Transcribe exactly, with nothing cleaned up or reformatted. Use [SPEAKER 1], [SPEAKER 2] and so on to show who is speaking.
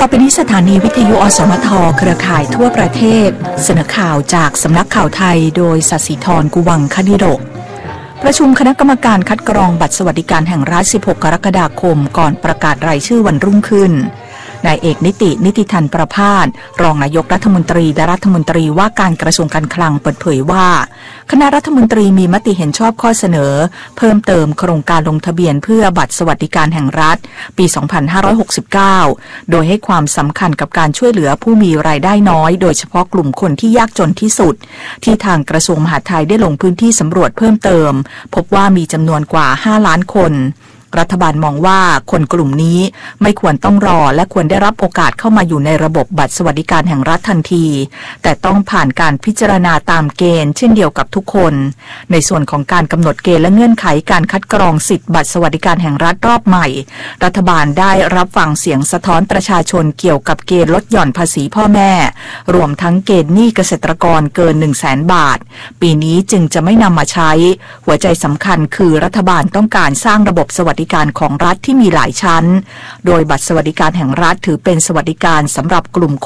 [SPEAKER 1] อไปนี้สถานีวิทยุอสมทเครือข่ายทั่วประเทศเสนอข่าวจากสำนักข่าวไทยโดยศศิธรกุวังคณิโรกประชุมคณะกรรมการคัดกรองบัตรสวัสดิการแห่งรัฐสิบหกกรกฎาคมก่อนประกาศรายชื่อวันรุ่งขึ้นนายเอกนิตินิติธันประภาสรองนายกรัฐมนตรีและรัฐมนตรีว่าการกระทรวงการคลังเปิดเผยว่าคณะรัฐมนตรีมีมติเห็นชอบข้อเสนอเพิ่มเติมโครงการลงทะเบียนเพื่อบัตรสวัสดิการแห่งรัฐปีสองพันห้าร้อยหกสิบเก้าโดยให้ความสำคัญกับการช่วยเหลือผู้มีรายได้น้อยโดยเฉพาะกลุ่มคนที่ยากจนที่สุดที่ทางกระทรวงมหาดไทยได้ลงพื้นที่สำรวจเพิ่มเติมพบว่ามีจำนวนกว่าห้าล้านคนรัฐบาลมองว่าคนกลุ่มนี้ไม่ควรต้องรอและควรได้รับโอกาสเข้ามาอยู่ในระบบบัตรสวัสดิการแห่งรัฐทันทีแต่ต้องผ่านการพิจารณาตามเกณฑ์เช่นเดียวกับทุกคนในส่วนของการกำหนดเกณฑ์และเงื่อนไขการคัดกรองสิทธิบัตรสวัสดิการแห่งรัฐรอบใหม่รัฐบาลได้รับฟังเสียงสะท้อนประชาชนเกี่ยวกับเกณฑ์ลดหย่อนภาษีพ่อแม่รวมทั้งเกณฑ์หนี้เกษตรกรเกิน หนึ่งแสน บาทปีนี้จึงจะไม่นำมาใช้หัวใจสำคัญคือรัฐบาลต้องการสร้างระบบสวัสดิการของรัฐที่มีหลายชั้นโดยบัตรสวัสดิการแห่งรัฐถือเป็นสวัสดิการสำหรับกลุ่ม